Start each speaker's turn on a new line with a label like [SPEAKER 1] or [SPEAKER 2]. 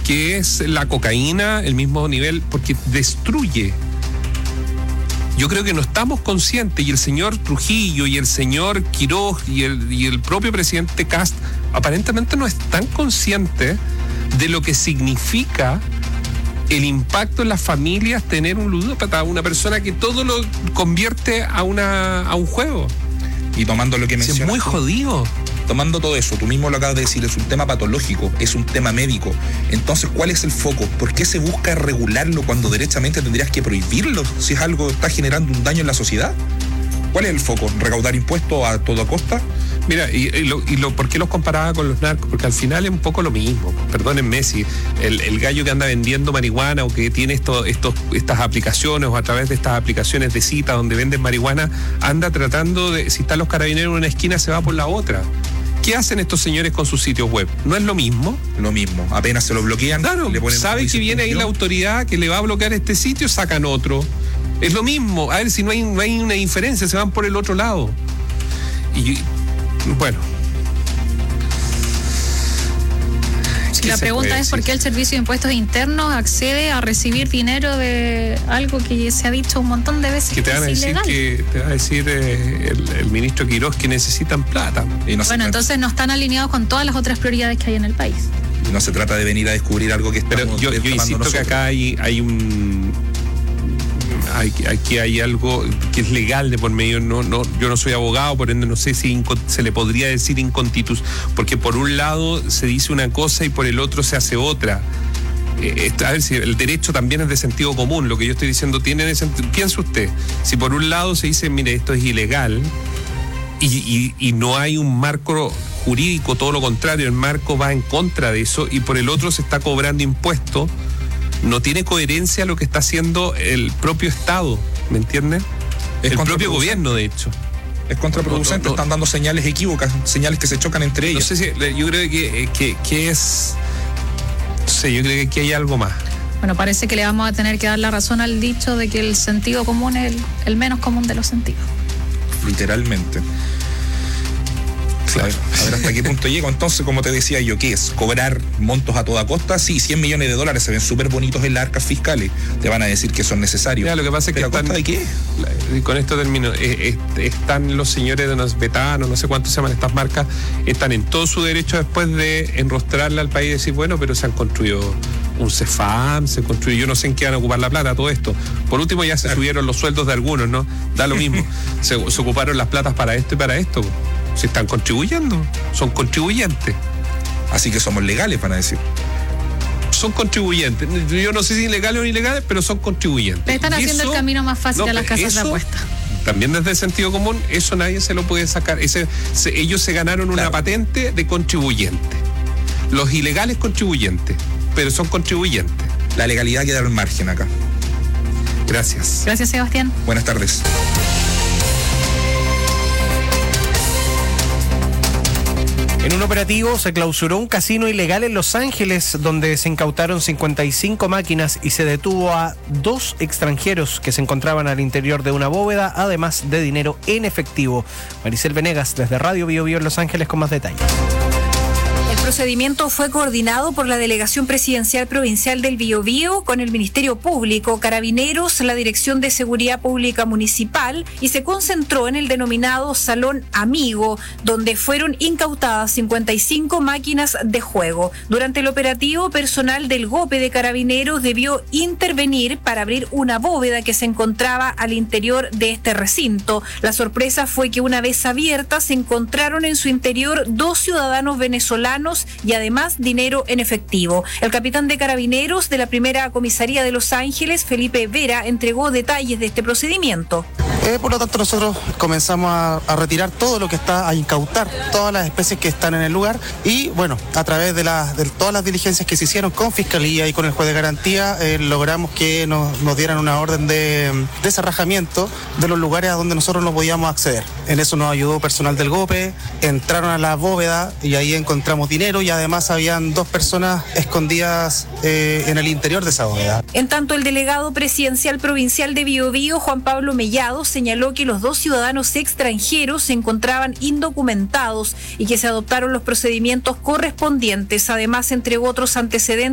[SPEAKER 1] que es la cocaína, el mismo nivel, porque destruye. Yo creo que no estamos conscientes, y el señor Trujillo y el señor Quiroz y el propio presidente Kast aparentemente no están conscientes de lo que significa el impacto en las familias tener un ludópata, una persona que todo lo convierte a un juego.
[SPEAKER 2] Y tomando lo que mencionas,
[SPEAKER 1] es muy jodido.
[SPEAKER 2] Tomando todo eso, tú mismo lo acabas de decir, es un tema patológico, es un tema médico. Entonces, ¿cuál es el foco? ¿Por qué se busca regularlo cuando derechamente tendrías que prohibirlo si es algo que está generando un daño en la sociedad? ¿Cuál es el foco? ¿Recaudar impuestos a toda costa?
[SPEAKER 1] Mira, ¿por qué los comparaba con los narcos? Porque al final es un poco lo mismo. Perdónenme si el gallo que anda vendiendo marihuana o que tiene estas aplicaciones o a través de estas aplicaciones de cita donde venden marihuana, anda tratando de, si están los carabineros en una esquina, se va por la otra. ¿Qué hacen estos señores con sus sitios web? ¿No es lo mismo?
[SPEAKER 2] Lo mismo, apenas se lo bloquean.
[SPEAKER 1] Claro,
[SPEAKER 2] le ponen,
[SPEAKER 1] sabe que viene ahí la autoridad que le va a bloquear este sitio, sacan otro. Es lo mismo, a ver si no hay una diferencia, se van por el otro lado. Y bueno.
[SPEAKER 3] La pregunta es por qué el Servicio de Impuestos Internos accede a recibir dinero de algo que se ha dicho un montón de veces
[SPEAKER 1] que te van a decir ilegal. Te va a decir el ministro Quiroz que necesitan plata.
[SPEAKER 3] Bueno, entonces no están alineados con todas las otras prioridades que hay en el país.
[SPEAKER 2] Y no se trata de venir a descubrir algo que estamos.
[SPEAKER 1] Pero yo insisto nosotros. Que acá hay aquí hay algo que es legal de por medio. Yo no soy abogado, por ende no sé si se le podría decir inconstitucional, porque por un lado se dice una cosa y por el otro se hace otra. A ver si el derecho también es de sentido común. Lo que yo estoy diciendo tiene ese sentido. Piense usted, si por un lado se dice, mire, esto es ilegal y no hay un marco jurídico, todo lo contrario, el marco va en contra de eso, y por el otro se está cobrando impuestos, no tiene coherencia lo que está haciendo el propio Estado, ¿me entiendes? El propio gobierno, de hecho.
[SPEAKER 2] Es contraproducente, están dando señales equívocas, señales que se chocan entre ellas.
[SPEAKER 1] No sé si, yo creo que es... No sé, yo creo que aquí hay algo más.
[SPEAKER 3] Bueno, parece que le vamos a tener que dar la razón al dicho de que el sentido común es el menos común de los sentidos.
[SPEAKER 2] Literalmente. Claro. A ver hasta qué punto llego. Entonces, como te decía yo, ¿qué es? ¿Cobrar montos a toda costa? Sí, $100 millones se ven súper bonitos en las arcas fiscales. Te van a decir que son necesarios.
[SPEAKER 1] Mira, lo que pasa es que
[SPEAKER 2] ¿a costa de qué?
[SPEAKER 1] Con esto termino. Están los señores de los Betano, no sé cuántos se llaman estas marcas, están en todo su derecho después de enrostrarle al país y decir, bueno, pero se han construido un CEFAM, se construyó, yo no sé en qué van a ocupar la plata, todo esto. Por último, ya se subieron los sueldos de algunos, ¿no? Da lo mismo. se ocuparon las platas para esto y para esto. Se están contribuyendo, son contribuyentes.
[SPEAKER 2] Así que somos legales, van a decir.
[SPEAKER 1] Son contribuyentes. Yo no sé si ilegales o ilegales, pero son contribuyentes.
[SPEAKER 3] Le están haciendo el camino más fácil a las casas de apuestas.
[SPEAKER 1] También desde el sentido común, eso nadie se lo puede sacar. Ellos se ganaron una patente de contribuyente. Los ilegales contribuyentes, pero son contribuyentes.
[SPEAKER 2] La legalidad queda al margen acá.
[SPEAKER 1] Gracias.
[SPEAKER 3] Gracias, Sebastián.
[SPEAKER 2] Buenas tardes.
[SPEAKER 4] En un operativo se clausuró un casino ilegal en Los Ángeles, donde se incautaron 55 máquinas y se detuvo a 2 extranjeros que se encontraban al interior de una bóveda, además de dinero en efectivo. Maricel Venegas, desde Radio Bio Bio en Los Ángeles, con más detalles.
[SPEAKER 5] El procedimiento fue coordinado por la Delegación Presidencial Provincial del Biobío con el Ministerio Público, Carabineros, la Dirección de Seguridad Pública Municipal, y se concentró en el denominado Salón Amigo, donde fueron incautadas 55 máquinas de juego. Durante el operativo, personal del GOPE de Carabineros debió intervenir para abrir una bóveda que se encontraba al interior de este recinto. La sorpresa fue que una vez abierta se encontraron en su interior 2 ciudadanos venezolanos y además dinero en efectivo. El capitán de Carabineros de la primera comisaría de Los Ángeles, Felipe Vera, entregó detalles de este procedimiento.
[SPEAKER 6] Por lo tanto, nosotros comenzamos a retirar todo lo que está, a incautar todas las especies que están en el lugar, y bueno, a través de todas las diligencias que se hicieron con Fiscalía y con el juez de garantía, logramos que nos dieran una orden de desarrajamiento de los lugares a donde nosotros no podíamos acceder. En eso nos ayudó personal del GOPE, entraron a la bóveda y ahí encontramos dinero, y además habían 2 personas escondidas en el interior de esa bóveda.
[SPEAKER 5] En tanto, el delegado presidencial provincial de Biobío, Juan Pablo Mellado, señaló que los 2 ciudadanos extranjeros se encontraban indocumentados y que se adoptaron los procedimientos correspondientes. Además, entregó otros antecedentes